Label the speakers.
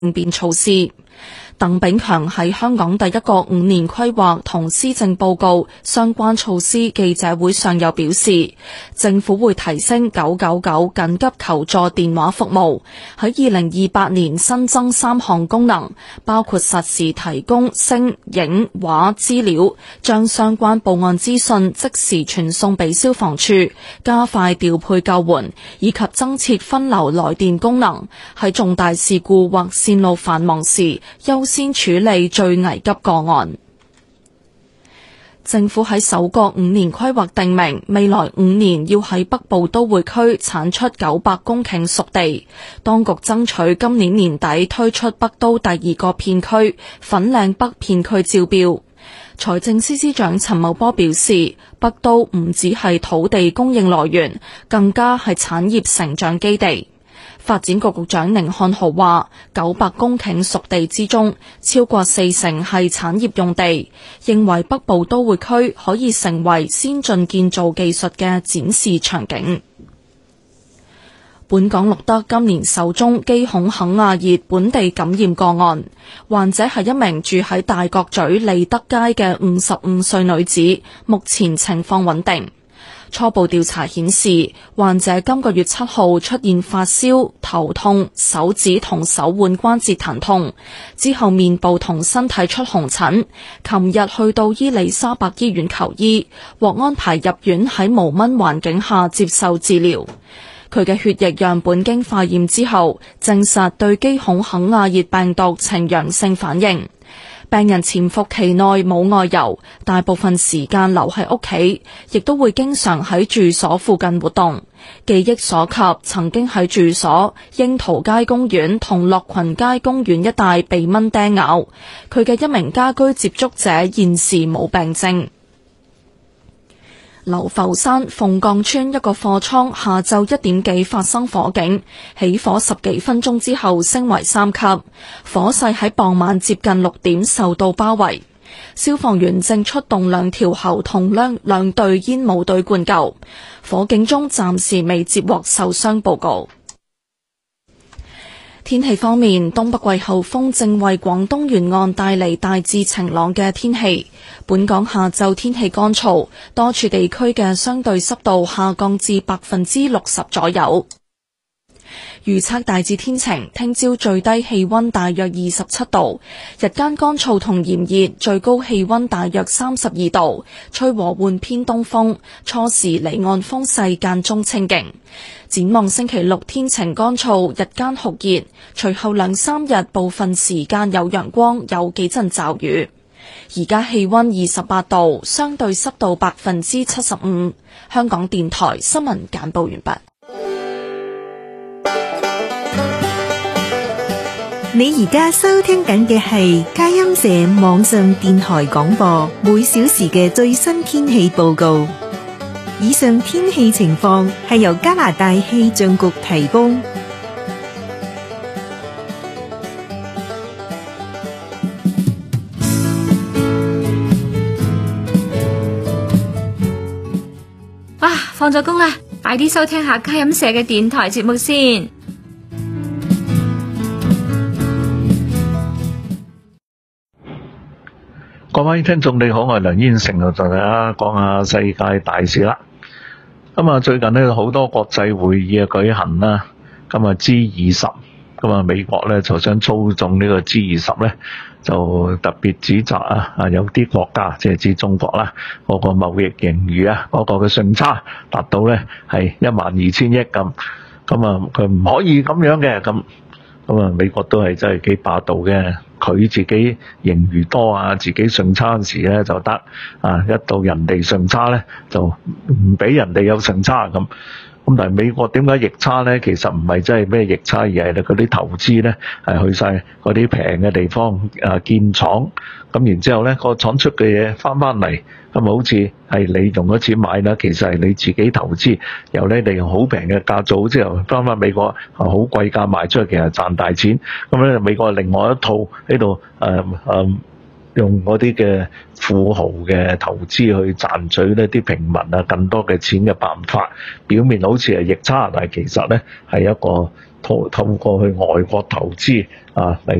Speaker 1: 應變措施。鄧炳強喺香港第一個5年規劃同施政報告相關措施記者會上又表示，政府會提升999緊急求助電話服務，喺2028年新增3項功能，包括實時提供聲、影、畫資料，將相關報案資訊即時傳送俾消防處，加快調配救援，以及增設分流來電功能，喺重大事故或線路繁忙時優先處理最危急個案。政府喺首個5年規劃定明，未來5年要喺北部都會區產出900公頃熟地。當局爭取今年年底推出北都第2個片區粉嶺北片區招標。財政司司長陳茂波表示，北都唔只係土地供應來源，更加係產業成長基地。發展局局長寧漢豪話，900公頃熟地之中，超過40%係產業用地，認為北部都會區可以成為先進建造技術嘅展示場景。本港錄得今年首宗基孔肯亞熱本地感染個案，患者係一名住喺大角咀利德街嘅55歲女子，目前情況穩定。初步調查顯示，患者今個月7號出現發燒、頭痛、手指同手腕關節疼痛，之後面部同身體出紅疹，琴日去到伊利沙伯醫院求醫，獲安排入院喺無蚊環境下接受治療。佢嘅血液樣本經化驗之後，證實對基孔肯亞熱病毒呈陽性反應。病人潛伏期內冇外遊，大部分時間留喺屋企，亦都會經常喺住所附近活動。記憶所及，曾經喺住所櫻桃街公園同樂群街公園一帶被蚊叮咬。佢嘅一名家居接觸者現時冇病徵。流浮山鳳降村一個貨倉下晝1點幾發生火警，起火10幾分鐘之後升為3級，火勢喺傍晚接近6點受到包圍。消防員正出動2條喉同兩隊煙霧隊灌救。火警中暫時未接獲受傷報告。天氣方面，東北季候風正為廣東沿岸帶嚟大致晴朗嘅天氣。本港下晝天氣乾燥，多處地區嘅相對濕度下降至60%左右。預測大致天晴，聽朝最低氣溫大約27度，日間乾燥同炎熱，最高氣溫大約32度，吹和緩偏東風，初時離岸風勢間中清勁。展望星期六天晴乾燥，日間酷熱，隨後2-3日部分時間有陽光，有幾陣驟雨。而家氣溫28度，相對濕度75%。香港電台新聞簡報完畢。
Speaker 2: 你而家收聽緊嘅係佳音社網上電台廣播，每小時嘅最新天氣報告。以上天氣情況係由加拿大氣象局提供。
Speaker 3: 放咗工啦，快啲收聽下佳音社嘅電台節目先。
Speaker 4: 各位聽眾你好，我係梁燕成，就同大家講下世界大事啦。咁最近呢好多國際會議舉行啦，咁G20，咁美國咧就想操縱呢個G20咧，就特別指責有啲國家即係指中國啦，嗰個貿易盈餘嗰個嘅順差達到咧係12000億咁，佢唔可以咁樣嘅咁美國都係真係幾霸道嘅，佢自己盈餘多自己順差時咧就得一到人哋順差咧就唔俾人哋有順差咁。但係美國點解逆差咧？其實唔係真係咩逆差，而係嗰啲投資咧係去晒嗰啲平嘅地方建廠，咁然之後咧個廠出嘅嘢翻嚟，咁好似係你用咗錢買啦，其實係你自己投資，由你哋用好平嘅價做之後翻美國好貴價賣出去，其實賺大錢。咁咧美國另外一套喺度用嗰啲嘅富豪嘅投資去賺取呢啲平民更多嘅錢嘅辦法，表面好似係逆差，但係其實咧係一個透過去外國投資啊嚟